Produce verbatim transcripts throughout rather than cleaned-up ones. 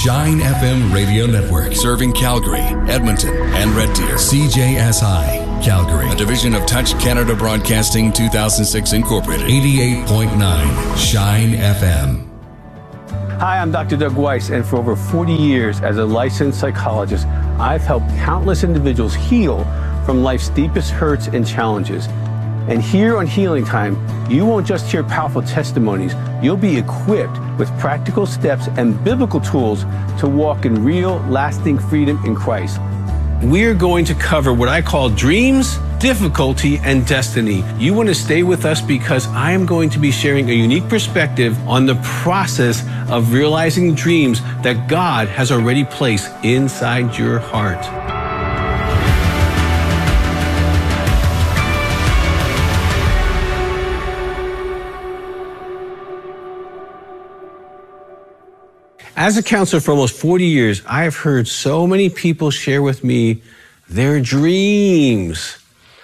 Shine F M Radio Network, serving Calgary, Edmonton, and Red Deer. C J S I, Calgary, a division of Touch Canada Broadcasting two thousand six Incorporated. eighty-eight point nine Shine F M. Hi, I'm Doctor Doug Weiss, and for over forty years as a licensed psychologist, I've helped countless individuals heal from life's deepest hurts and challenges. And here on Healing Time, you won't just hear powerful testimonies, you'll be equipped with practical steps and biblical tools to walk in real, lasting freedom in Christ. We're going to cover what I call dreams, difficulty, and destiny. You want to stay with us because I am going to be sharing a unique perspective on the process of realizing dreams that God has already placed inside your heart. As a counselor for almost forty years, I have heard so many people share with me their dreams.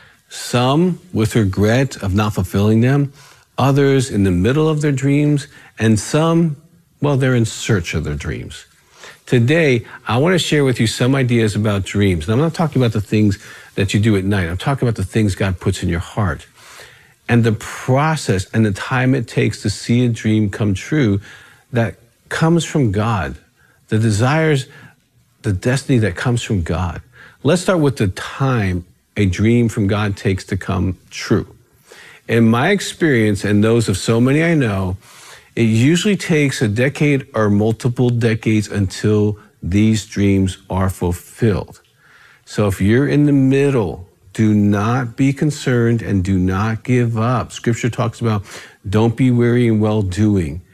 Some with regret of not fulfilling them, others in the middle of their dreams, and some, well, they're in search of their dreams. Today, I want to share with you some ideas about dreams. And I'm not talking about the things that you do at night. I'm talking about the things God puts in your heart and the process and the time it takes to see a dream come true that comes from God, the desires, the destiny that comes from God. Let's start with the time a dream from God takes to come true. In my experience and those of so many I know, it usually takes a decade or multiple decades until these dreams are fulfilled. So if you're in the middle, do not be concerned and do not give up. Scripture talks about don't be weary in well-doing.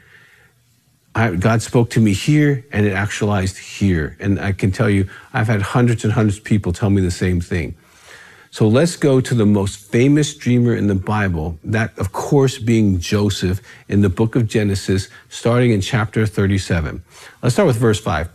I, God spoke to me here and it actualized here. And I can tell you, I've had hundreds and hundreds of people tell me the same thing. So let's go to the most famous dreamer in the Bible, that of course being Joseph in the book of Genesis, starting in chapter thirty-seven. Let's start with verse five.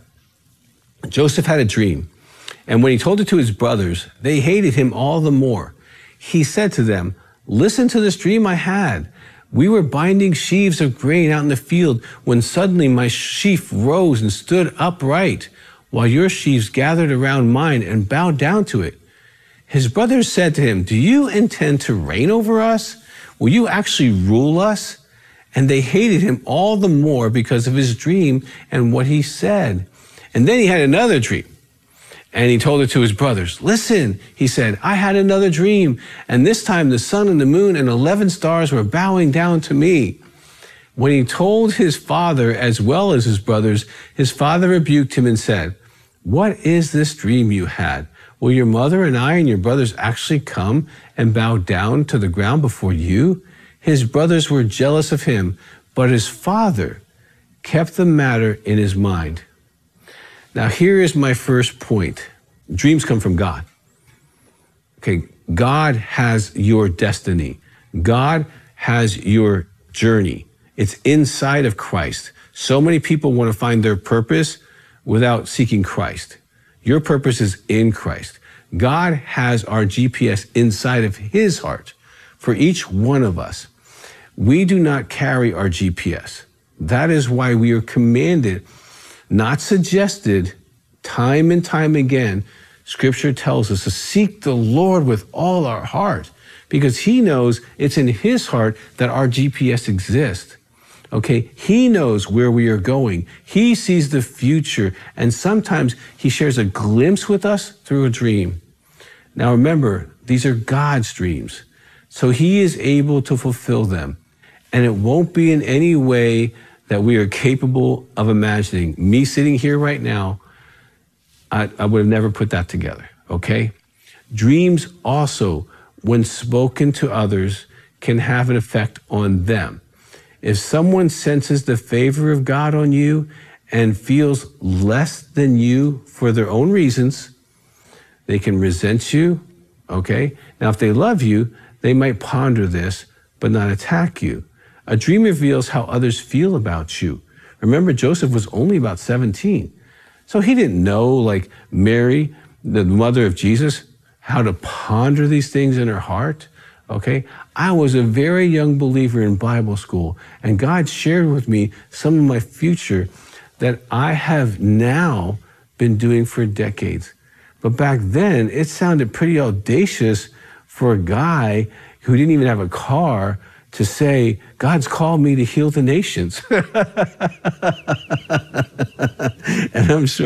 Joseph had a dream, and when he told it to his brothers, they hated him all the more. He said to them, "Listen to this dream I had. We were binding sheaves of grain out in the field when suddenly my sheaf rose and stood upright, while your sheaves gathered around mine and bowed down to it." His brothers said to him, "Do you intend to reign over us? Will you actually rule us?" And they hated him all the more because of his dream and what he said. And then he had another dream. And he told it to his brothers. "Listen," he said, "I had another dream, and this time the sun and the moon and eleven stars were bowing down to me." When he told his father as well as his brothers, his father rebuked him and said, "What is this dream you had? Will your mother and I and your brothers actually come and bow down to the ground before you?" His brothers were jealous of him, but his father kept the matter in his mind. Now, here is my first point. Dreams come from God. Okay, God has your destiny. God has your journey. It's inside of Christ. So many people want to find their purpose without seeking Christ. Your purpose is in Christ. God has our G P S inside of his heart for each one of us. We do not carry our G P S. That is why we are commanded, not suggested, time and time again. Scripture tells us to seek the Lord with all our heart because he knows it's in his heart that our G P S exists. Okay, he knows where we are going. He sees the future, and sometimes he shares a glimpse with us through a dream. Now remember, these are God's dreams, so he is able to fulfill them, and it won't be in any way that we are capable of imagining. Me sitting here right now, I, I would have never put that together, okay? Dreams also, when spoken to others, can have an effect on them. If someone senses the favor of God on you and feels less than you for their own reasons, they can resent you, okay? Now, if they love you, they might ponder this, but not attack you. A dream reveals how others feel about you. Remember, Joseph was only about seventeen. So he didn't know, like Mary, the mother of Jesus, how to ponder these things in her heart. Okay, I was a very young believer in Bible school, and God shared with me some of my future that I have now been doing for decades. But back then, it sounded pretty audacious for a guy who didn't even have a car to say, God's called me to heal the nations. And I'm sure